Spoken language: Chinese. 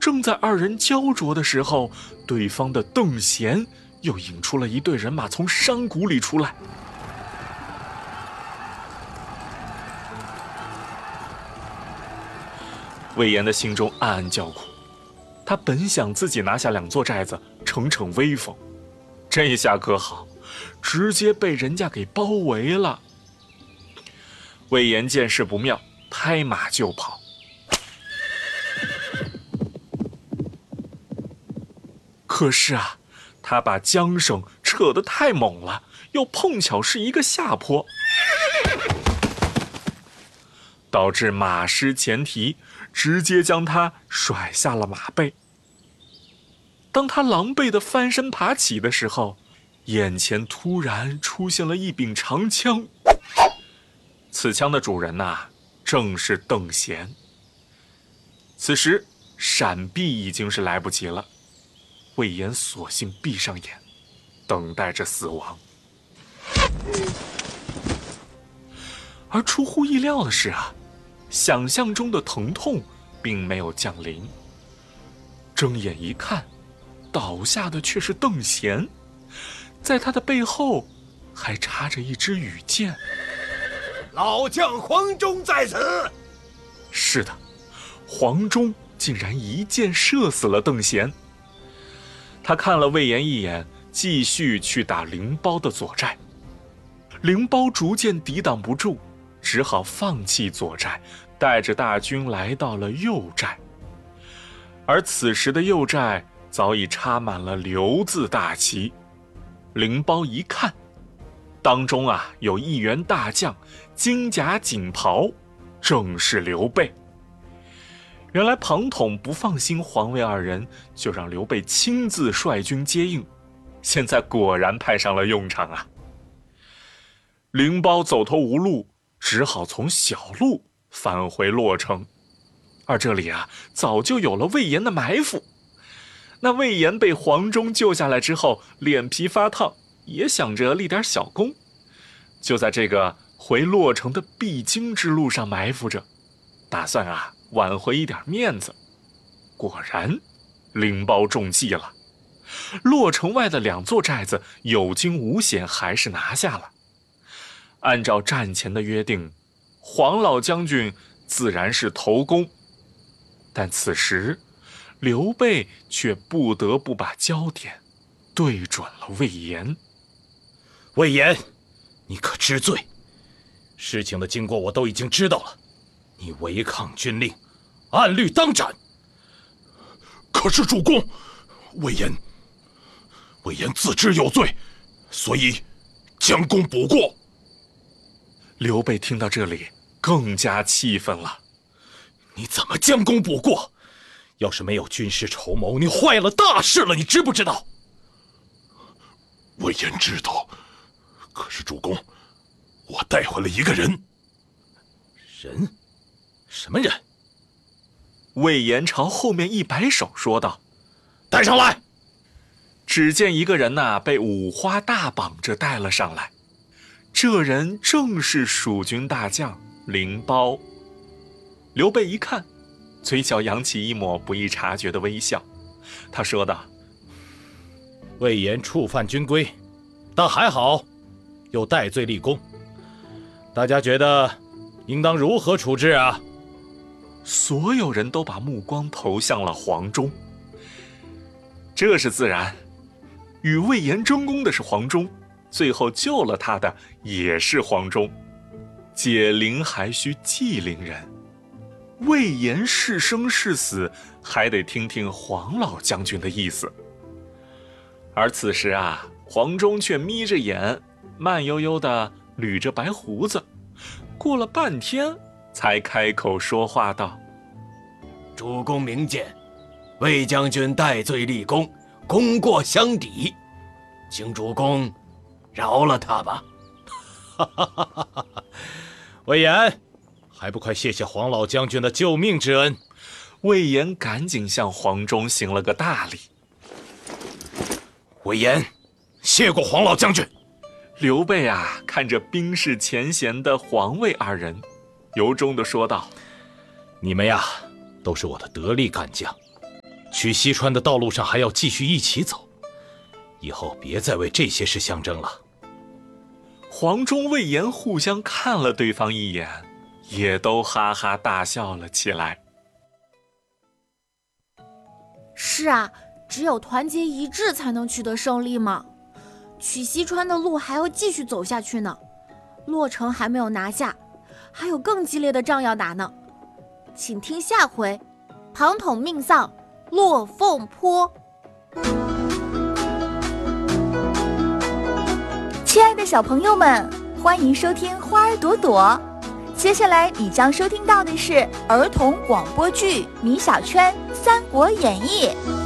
正在二人焦灼的时候，对方的邓贤又引出了一队人马从山谷里出来。魏延的心中暗暗叫苦，他本想自己拿下2座寨子，逞逞威风，这下可好，直接被人家给包围了。魏延见势不妙，拍马就跑。可是啊，他把缰绳扯得太猛了，又碰巧是一个下坡，导致马失前蹄，直接将他甩下了马背。当他狼狈地翻身爬起的时候，眼前突然出现了一柄长枪。此枪的主人呐，正是邓贤。此时闪避已经是来不及了，魏延索性闭上眼，等待着死亡。而出乎意料的是啊，想象中的疼痛并没有降临。睁眼一看，倒下的却是邓贤，在他的背后还插着一支羽箭。 老将黄忠在此。 是的，黄忠竟然一箭射死了邓贤。他看了魏延一眼，继续去打灵包的左寨。灵包逐渐抵挡不住，只好放弃左寨，带着大军来到了右寨。而此时的右寨早已插满了刘字大旗。灵包一看，当中啊有一员大将，金甲锦袍，正是刘备。原来庞统不放心黄魏二人，就让刘备亲自率军接应，现在果然派上了用场啊。灵包走投无路，只好从小路返回洛城。而这里啊，早就有了魏延的埋伏。那魏延被黄忠救下来之后，脸皮发烫，也想着立点小功，就在这个回洛城的必经之路上埋伏着，打算啊挽回一点面子。果然，灵包中计了。洛城外的2座寨子有惊无险，还是拿下了。按照战前的约定，黄老将军自然是头功，但此时刘备却不得不把焦点对准了魏延。 魏延，你可知罪？事情的经过我都已经知道了，你违抗军令，按律当斩。 可是主公，魏延自知有罪，所以将功补过。 刘备听到这里更加气愤了。 你怎么将功补过？要是没有军事筹谋，你坏了大事了，你知不知道？ 魏延知道，可是主公，我带回了一个人。 人？什么人？ 魏延朝后面一摆手说道：“ 带上来！” 只见一个人呐，被五花大绑着带了上来。这人正是蜀军大将灵包。刘备一看，嘴角扬起一抹不易察觉的微笑。他说道：“ 魏延触犯军规，但还好，又戴罪立功。大家觉得应当如何处置啊？” 所有人都把目光投向了黄忠。这是自然，与魏延争功的是黄忠，最后救了他的也是黄忠。解铃还须系铃人，魏延是生是死，还得听听黄老将军的意思。而此时啊，黄忠却眯着眼，慢悠悠地捋着白胡子，过了半天才开口说话道：“ 主公明鉴，魏将军戴罪立功，功过相抵，请主公饶了他吧。” 魏延，还不快谢谢黄老将军的救命之恩！ 魏延赶紧向黄忠行了个大礼。 魏延，谢过黄老将军。 刘备啊，看着冰释前嫌的黄魏二人，由衷地说道：“ 你们呀，都是我的得力干将， 去西川的道路上还要继续一起走，以后别再为这些事相争了。 黄忠、魏延互相看了对方一眼，也都哈哈大笑了起来。 是啊，只有团结一致才能取得胜利嘛。去西川的路还要继续走下去呢，洛城还没有拿下，还有更激烈的仗要打呢。请听下回，庞统命丧落凤坡。 亲爱的小朋友们，欢迎收听花儿朵朵。接下来你将收听到的是儿童广播剧《米小圈三国演义》。